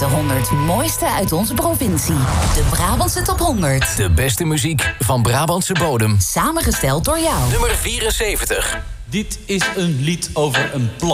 de 100 mooiste uit onze provincie. De Brabantse Top 100. De beste muziek van Brabantse bodem. Samengesteld door jou. Nummer 74. Dit is een lied over een plan.